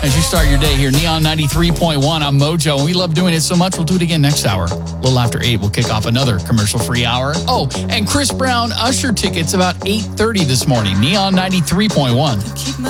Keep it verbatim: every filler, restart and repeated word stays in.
as you start your day here. Neon ninety-three point one on Mojo. And we love doing it so much, we'll do it again next hour. A little after eight, we'll kick off another commercial-free hour. Oh, and Chris Brown Usher tickets about eight thirty this morning. Neon ninety-three point one. Keep my